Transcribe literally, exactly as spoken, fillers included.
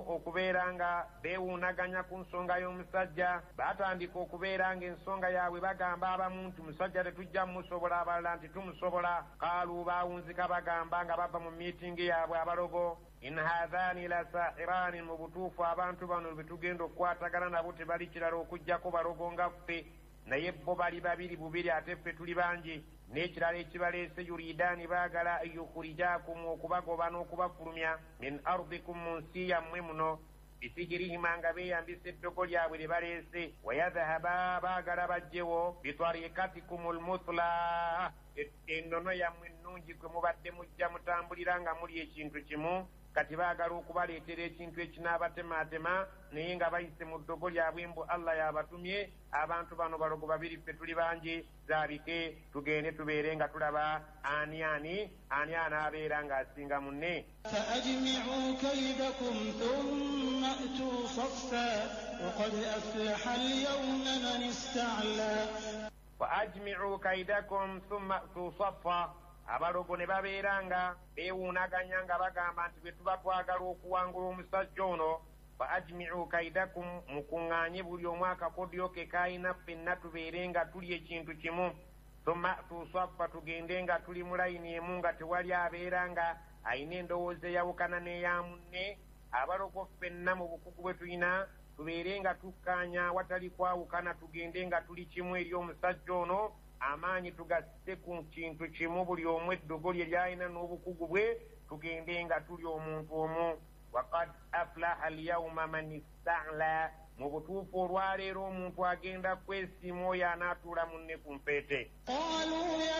okubeera nga beewuunaganya ku nsonga y'omusajja, baatandika okubeera nga ensonga yaabwe bagamba abamu nti musajja tetujja mumusobola, abalala nti tumusobola. Qaalu baawunzika bagamba nga bava mu miitingi yaabwe abalogo, in haadhaani la saahiraani, mu butuufu abantu bano betugenda okukwatagana nabo tebali kirala okuggyako balogo nga ffe, naye bo bali babiri bubiri ate ffe tuli bangi. N'ekirala ekibaleese yuridaani baagala yukhrijaakum, okubagoba n'okubafulumya, min ardikum, mu nsi yammwe muno, bisihirihima nga beeyambisa eddogo lyabwe lye baleese, wayadhahaba baagala bajjewo bitariikatikum almuthla, ennono yammwe ennungi kwe mubadde mujja mutambulira nga muli ekintu kimu. Kati baagala okubaleetera ekintu ekinaabatemaatema, naye nga bayise mu ddogo lyabwe mbu Allah yabatumye. Abantu bano balogo babiri ffe tuli bangi, zaabike tugende tubeere nga tulaba ani ani ani anaabeera ng'asinga munne. فأجمعوا كيدكم ثم أتوا صفا وقد أفلح اليوم من استعلى. فأجمعوا كيدكم ثم أتوا صفا. Abalogo ne babeera nga beewuunaganya nga bagamba nti bwe tuba twagala okuwangula omusajja ono, fa ajmi'u kaidakum, mukuŋŋaanye buli omu akakodyo ke kayina ffenna tubeere nga tuli ekintu kimu. Thumma tusaffa, tugende nga tuli mu layini emu, nga tewali abeera nga ayina endowooza eyawukana n'eya munne. Abalogo ffenna mu bukugu bwe tulina tubeere nga tukkaanya awatali kwawukana, tugende nga tuli kimu eri omusajja ono. Amaanyi tugasse ku kintu kimu, buli omu eddogo lye lyalina n'obukugu bwe, tugende nga tuli omuntu omu. Waqad aflaha alyawma man ista'la, mu butuufu olwaleero omuntu agenda kwesiima oyo anaatuula munne ku mpete.